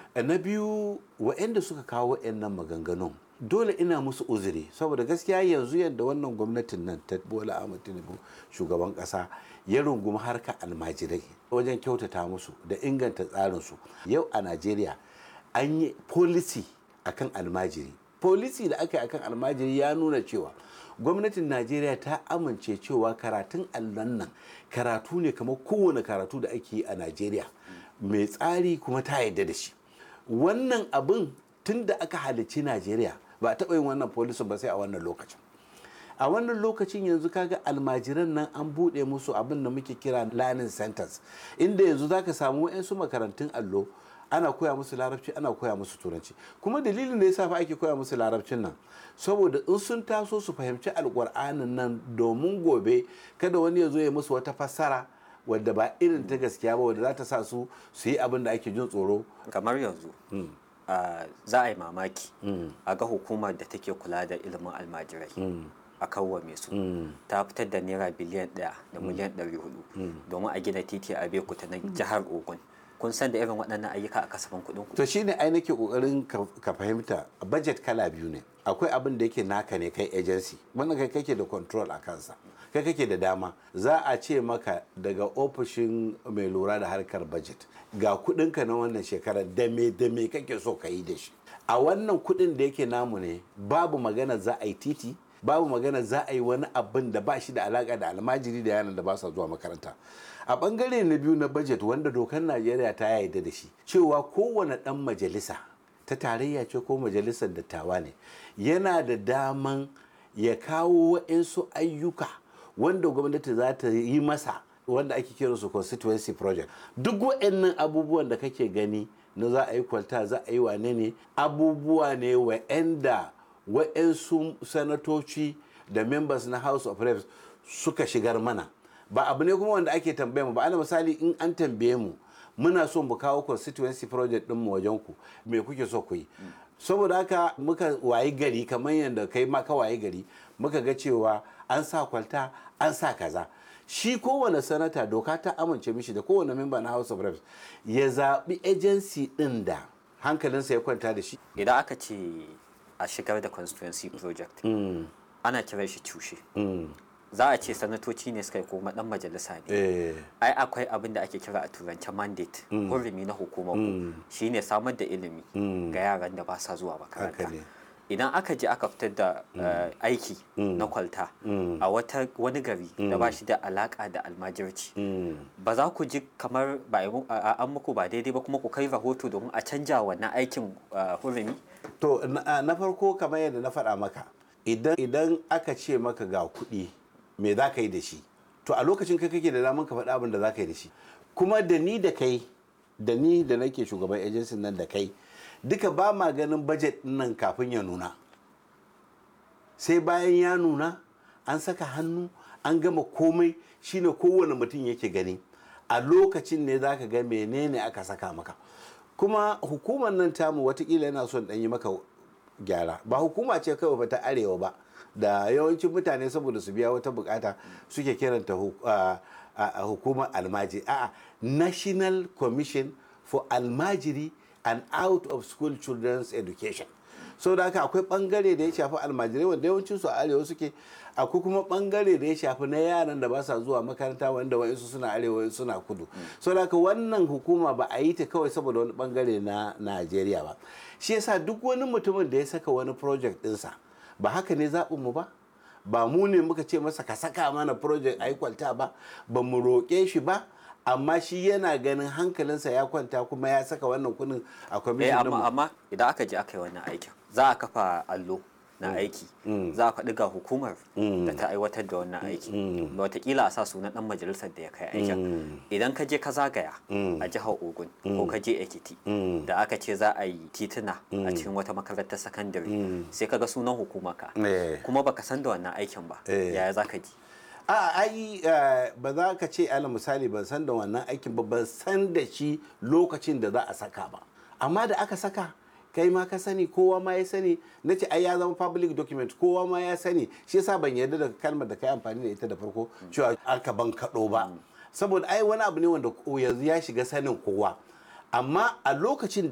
Na biyu waɗanda suka kawo waɗannan maganganun dole ina musu uzuri saboda gaskiya yanzu yadda wannan gwamnatin nan ta Bola Ahmed Tinubu shugaban ƙasa ya rungumi harkar almajirai wajen kyautata musu da inganta tsarinsu. Yau a Najeriya an yi policy akan almajiri. Policy da aka yi akan almajiri ya nuna cewa gwamnatin Najeriya ta amince cewa karatun allon nan karatu ne kamar kowane karatu da ake yi a Najeriya mai tsari kuma ta yarda da shi. Wannan abin tun da aka halicci Najeriya ba a taɓa yin wannan policy ba sai a wannan lokacin. A wannan lokacin yanzu kaga almajiran nan an buɗe musu abin da muke kira learning centers inda yanzu zaka samu 'yansu makarantun allo ana koya musu larabci ana koya musu turanci kuma dalilin da yasa fa ake koya musu larabcin nan saboda in sun taso su fahimci alƙur'anin nan domin gobe kada wani ya zo ya musu wata fassara wadda ba irin ta gaskiya ba wadda za ta sa su yi abin da ake jin tsoro. Kamar yanzu za a yi mamaki a ga hukumar da take kula da ilimin almajirai a kawwame su ta fitar da naira biliyan 1 da miliyan 400 domin a gina titi a Bekuta na jihar Ogun. Kun san da irin waɗannan ayyuka a kasafin kuɗin ku? To shine ai nake kokarin ka fahimta budget kala biyu ne. Akwai abin da yake naka ne kai agency wannan kai kake da control a kansa kai kake da dama za a ce maka daga ofishin mai lura da harkar budget ga kuɗinka na wannan shekarar da me kake so ka yi da shi. A wannan kuɗin da yake namu ne babu magana za a yi titi babu magana za a yi wani abin da ba shi da alaka da almajiri da yaran da ba sa zuwa makaranta. A bangare na biyu na budget wanda dokar Najeriya ta yarda da shi cewa kowane ɗan majalisa ta tarayya ce ko majalisar dattawa ne yana da daman ya kawo waɗansu ayyuka wanda gwamnati za ta yi masa wanda ake kira su constituency project. Duk waɗannan abubuwan da kake gani na za a yi kwalta za a yi wane ne abubuwa ne waɗansu sanatoci da members na House of Reps suka shigar mana ba abu ne kuma wanda ake tambaye mu ba. Ana misali in an tambaye mu muna so mu kawo constituency project din mu wajen ku me kuke so ku yi saboda haka muka wayi gari kamar yadda kai ma ka wayi gari muka ga cewa an sa kwalta an sa kaza shi kowane sanata doka ta amince mishi da kowane member na House of Reps ya zaɓi agency din da hankalinsa ya kwanta da shi. Idan aka ce a shigar da constituency project ana kiran shi cushe. Za a ce sanatoci ne suka yi kuma dan majalisa ne. Ai akwai abin da ake kira a turance mandate hurumi na hukumar ku shine samar da ilimi ga yaran da ba sa zuwa makaranta. Idan aka je aka fitar da aiki na kwalta a wani gari da ba shi da alaka da almajirci ba za ku ji kamar an muku ba daidai ba kuma ku kai rahoto domin a canja wannan aikin hurumi? To na farko kamar yadda na faɗa maka idan aka ce maka ga kuɗi me za ka yi da shi to a lokacin kai kake da daman ka faɗa abin da za ka yi da shi kuma da ni da kai da ni da nake shugaban agency nan da kai duka ba ma ganin budget nan kafin ya nuna sai bayan ya nuna an saka hannu an gama komai shine kowane mutum yake gani a lokacin ne za ka ga menene aka saka maka. Kuma hukumar nan tamu watakila yana son ɗan yi maka gyara ba hukuma ce kawai ba ta arewa ba da yawancin mutane saboda su biya wata bukata suke kiranta hukumar almajiri National Commission for Almajiri and Out of School Children's Education. So da haka akwai bangare da ya shafi almajirai wanda yawancin su a arewa suke akwai kuma bangare da ya shafi na yaran da ba sa zuwa makaranta wanda wa'insu suna arewa suna kudu. So da haka wannan hukuma ba a yi ta kawai saboda wani bangare na Najeriya ba shi yasa duk wani mutumin da ya saka wani project ɗinsa ba haka ne zaɓinmu ba mu ne muka ce masa ka saka mana project a yi kwalta ba mu roƙe shi ba amma shi yana ganin hankalinsa ya kwanta kuma ya saka wannan kuɗin a kwamishin amma idan aka je aka yi wannan aikin za a kafa allo na aiki za a faɗi ga hukumar da ta aiwatar da wannan aiki da watakila a sa sunan ɗan majalisar da ya kai aikin idan ka je ka zagaya a jihar Ogun ko ka je Ekiti da aka ce za a yi tituna a cikin wata makarantar sakandare sai ka ga sunan hukumar ka kuma baka san da wannan aikin ba yaya za ka ji? Ba za ka ce ala misali ban san da wannan aikin ba ban san da shi lokacin da za a saka ba amma da aka saka kai ma ka sani kowa ma ya sani na ce ai ya zama public document kowa ma ya sani shi yasa ban yarda da kalmar da kai amfani da ita da farko cewa aka ban kaɗo ba saboda ai wani abu ne wanda yanzu ya shiga sanin kowa amma a lokacin